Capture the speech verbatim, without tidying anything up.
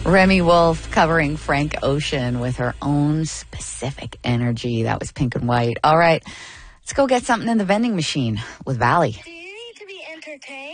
Remy Wolf covering Frank Ocean with her own specific energy. That was Pink and White. All right, let's go get something in the vending machine with Valley. Do you need to be entertained?